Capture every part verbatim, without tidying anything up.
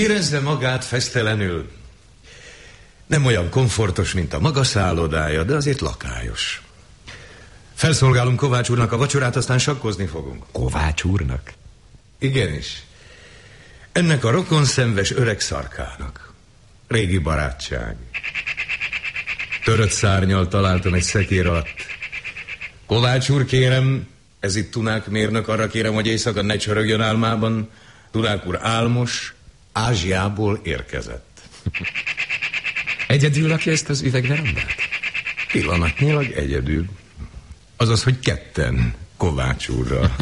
Érezze magát fesztelenül. Nem olyan komfortos, mint a maga szállodája, de azért lakályos. Felszolgálunk Kovács úrnak a vacsorát, aztán sakkozni fogunk. Kovács úrnak? Igenis. Ennek a rokonszenves öreg szarkának. Régi barátság. Törött szárnyal találtam egy szekér alatt. Kovács úr, kérem, ez itt Tunák mérnök, arra kérem, hogy éjszaka ne csörögjön álmában. Tunák úr álmos, Ázsiából érkezett. Egyedül lakja ezt az üvegverandát? Pillanatnyilag egyedül. Azaz, hogy ketten Kovács úrral.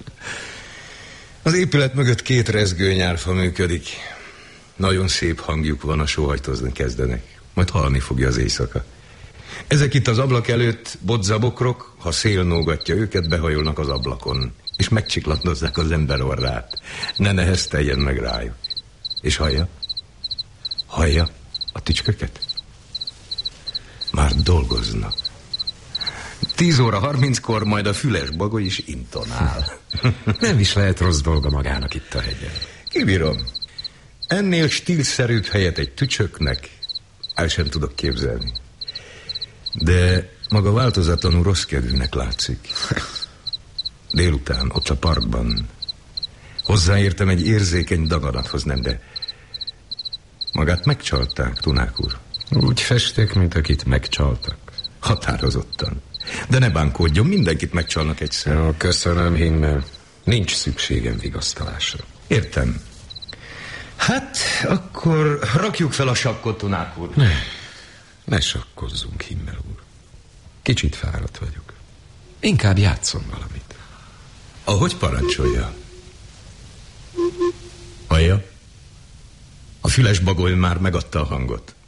Az épület mögött két rezgőnyárfa működik. Nagyon szép hangjuk van, a sóhajtozni kezdenek. Majd hallani fogja az éjszaka. Ezek itt az ablak előtt bodzabokrok, ha szél nógatja őket, behajolnak az ablakon, és megcsiklandozzák az ember orrát. Ne nehezteljen meg rájuk. És hallja? Hallja a tücsköket? Már dolgoznak. Tíz óra harminckor majd a füles bagoly is intonál. Nem is lehet rossz dolga magának itt a hegyen. Kibírom. Ennél stílszerűbb helyet egy tücsöknek el sem tudok képzelni. De maga változatlanul rossz kedvűnek látszik. Délután, ott a parkban hozzáértem egy érzékeny daganathoz, nem, de magát megcsalták, Tunák úr. Úgy festek, mint akit megcsaltak. Határozottan. De ne bánkódjon, mindenkit megcsalnak egyszer. Jó, köszönöm, Himmel. Nincs szükségem vigasztalásra. Értem. Hát, akkor rakjuk fel a sakkot, Tunák úr. Ne, ne sakkozzunk, Himmel úr. Kicsit fáradt vagyok. Inkább játszom valamit. Ahogy parancsolja. Hallja? A füles bagoly már megadta a hangot.